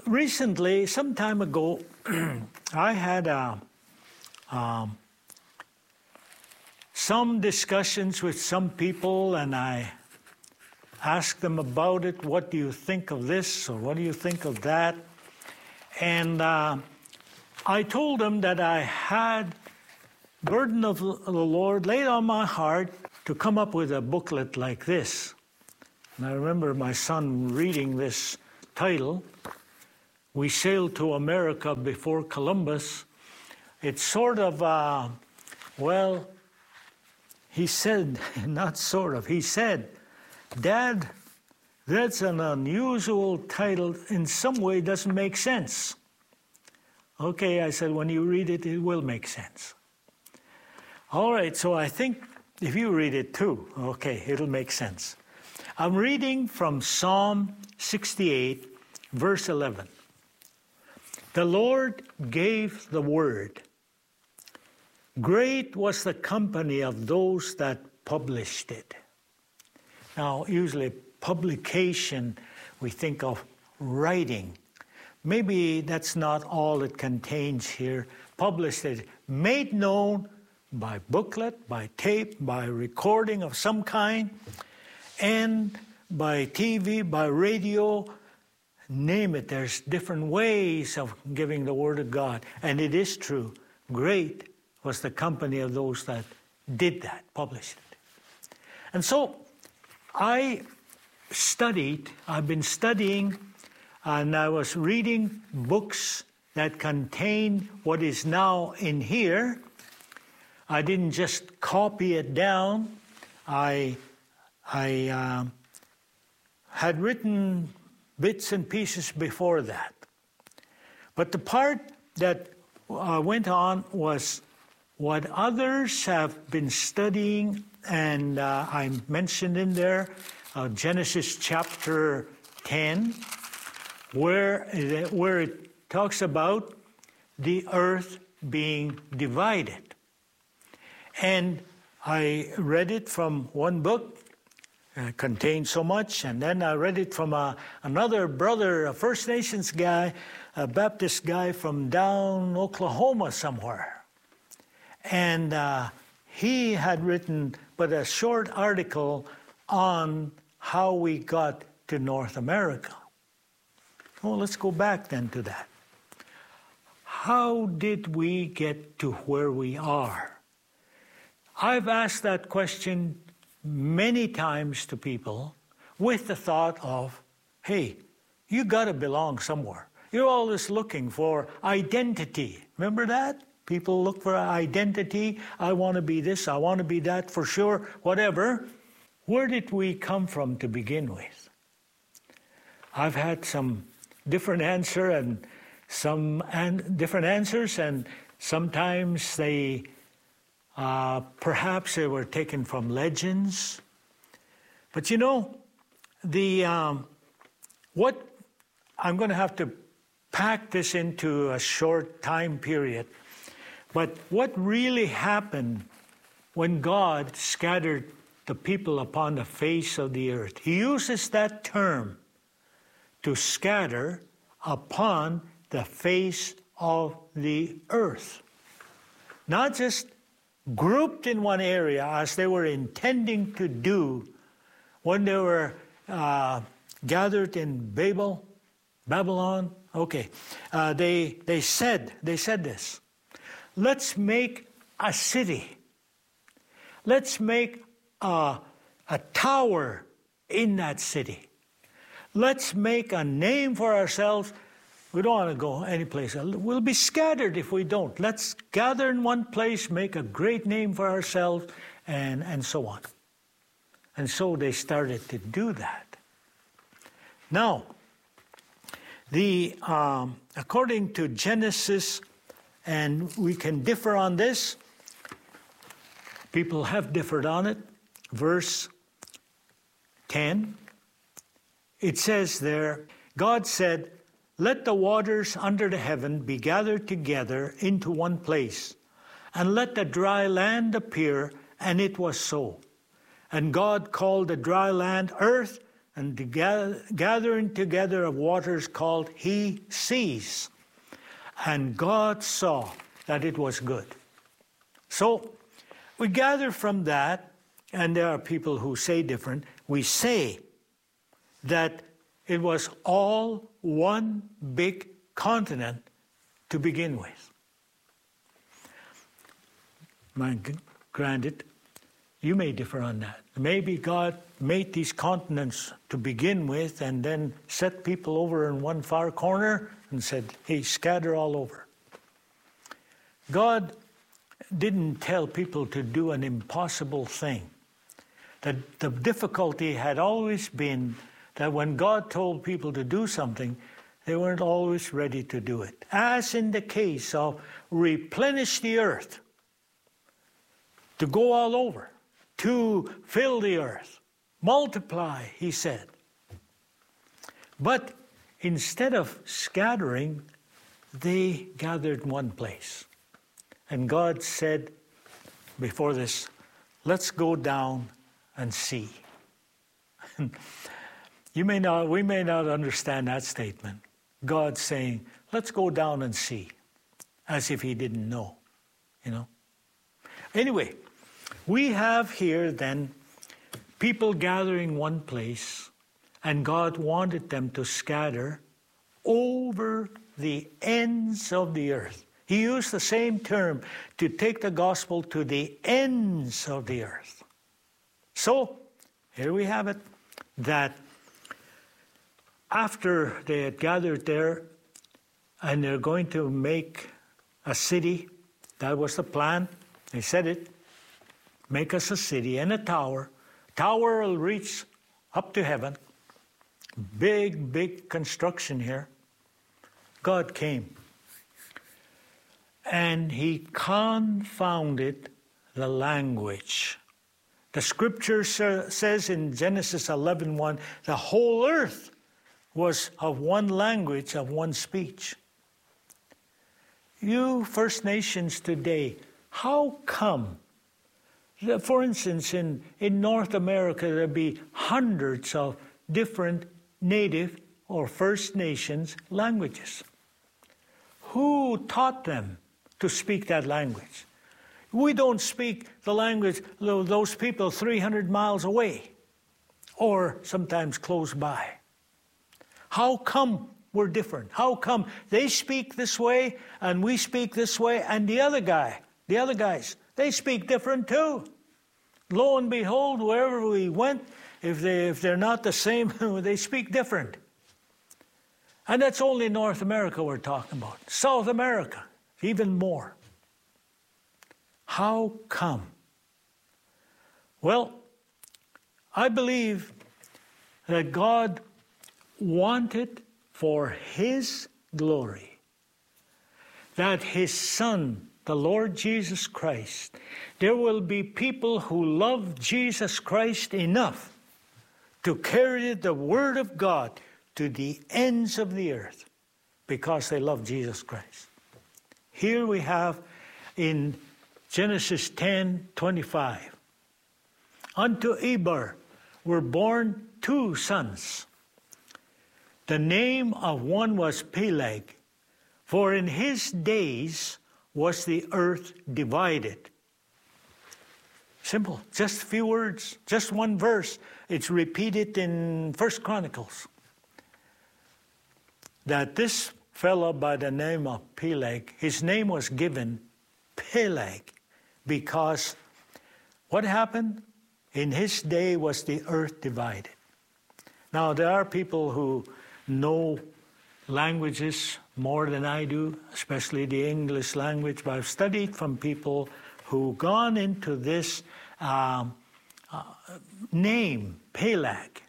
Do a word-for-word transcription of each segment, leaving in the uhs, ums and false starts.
recently, some time ago, I had a, um, some discussions with some people, and I asked them about it. What do you think of this, or what do you think of that? And uh, I told them that I had burden of the Lord laid on my heart to come up with a booklet like this. And I remember my son reading this title, We Sailed to America Before Columbus. It's sort of, uh, well, he said, not sort of, he said, Dad, that's an unusual title. In some way, it doesn't make sense. Okay, I said, when you read it, it will make sense. All right, so I think if you read it too, okay, it'll make sense. I'm reading from Psalm sixty-eight, verse eleven. The Lord gave the word. Great was the company of those that published it. Now, usually publication, we think of writing. Maybe that's not all it contains here. Published it, made known by booklet, by tape, by recording of some kind, and by T V, by radio, name it. There's different ways of giving the Word of God. And it is true. Great was the company of those that did that, published it. And so I studied, I've been studying, and I was reading books that contain what is now in here. I didn't just copy it down. I, I uh, had written bits and pieces before that. But the part that uh, went on was what others have been studying, and uh, I mentioned in there uh, Genesis chapter ten, where it, where it talks about the earth being divided. And I read it from one book, uh, contained so much, and then I read it from a, another brother, a First Nations guy, a Baptist guy from down Oklahoma somewhere. And uh, he had written but a short article on how we got to North America. Well, let's go back then to that. How did we get to where we are? I've asked that question many times to people with the thought of, hey, you got to belong somewhere. You're always looking for identity. Remember that? People look for identity. I want to be this, I want to be that, for sure, whatever. Where did we come from to begin with? I've had some different answer and some an- different answers, and sometimes they Uh, perhaps they were taken from legends. But you know, the um, what I'm going to have to pack this into a short time period. But what really happened when God scattered the people upon the face of the earth? He uses that term, to scatter upon the face of the earth. Not just grouped in one area as they were intending to do when they were uh, gathered in Babel, Babylon. Okay, uh, they they said they said this. Let's make a city. Let's make a, a tower in that city. Let's make a name for ourselves. We don't want to go anyplace else. We'll be scattered if we don't. Let's gather in one place, make a great name for ourselves, and, and so on. And so they started to do that. Now, the um, according to Genesis, and we can differ on this, people have differed on it, verse ten, it says there, God said, let the waters under the heaven be gathered together into one place, and let the dry land appear, and it was so. And God called the dry land earth, and the gather, gathering together of waters called he seas. And God saw that it was good. So we gather from that, and there are people who say different. We say that it was all one big continent to begin with. Granted, you may differ on that. Maybe God made these continents to begin with and then set people over in one far corner and said, hey, scatter all over. God didn't tell people to do an impossible thing. That the difficulty had always been that when God told people to do something, they weren't always ready to do it. As in the case of replenish the earth, to go all over, to fill the earth, multiply, he said. But instead of scattering, they gathered in one place. And God said before this, let's go down and see. You may not, we may not understand that statement. God saying, let's go down and see, as if he didn't know, you know. Anyway, we have here then people gathering one place, and God wanted them to scatter over the ends of the earth. He used the same term, to take the gospel to the ends of the earth. So, here we have it, that after they had gathered there, and they're going to make a city, that was the plan, they said it, make us a city and a tower. Tower will reach up to heaven. Big, big construction here. God came. And he confounded the language. The scripture says in Genesis eleven one, the whole earth was of one language, of one speech. You First Nations today, how come? For instance, in, in North America, there'd be hundreds of different Native or First Nations languages. Who taught them to speak that language? We don't speak the language of those people three hundred miles away or sometimes close by. How come we're different? How come they speak this way and we speak this way, and the other guy, the other guys, they speak different too? Lo and behold, wherever we went, if, they, if they're not the same, they speak different. And that's only North America we're talking about. South America, even more. How come? Well, I believe that God wanted for his glory that his Son, the Lord Jesus Christ, there will be people who love Jesus Christ enough to carry the Word of God to the ends of the earth because they love Jesus Christ. Here we have in Genesis ten twenty-five, unto Eber were born two sons. The name of one was Peleg, for in his days was the earth divided. Simple, just a few words, just one verse. It's repeated in First Chronicles. That this fellow by the name of Peleg, his name was given Peleg, because what happened? In his day was the earth divided. Now there are people who know languages more than I do, especially the English language, but I've studied from people who gone into this um, uh, name, Peleg.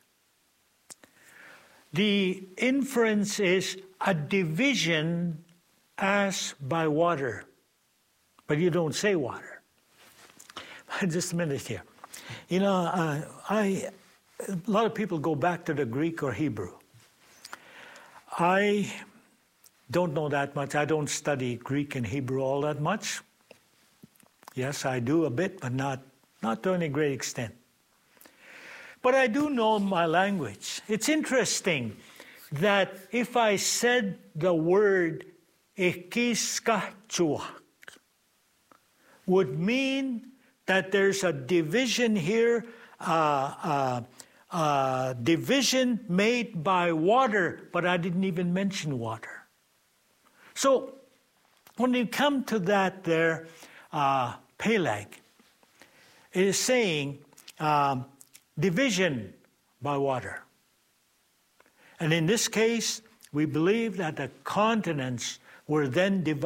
The inference is a division as by water, but you don't say water. Just a minute here. You know, uh, I a lot of people go back to the Greek or Hebrew. I don't know that much. I don't study Greek and Hebrew all that much. Yes, I do a bit, but not, not to any great extent. But I do know my language. It's interesting that if I said the word Ikiskachuak, would mean that there's a division here, uh, uh, uh, division made by water, but I didn't even mention water. So when you come to that there, uh, Peleg, it is saying um, division by water. And in this case, we believe that the continents were then divided.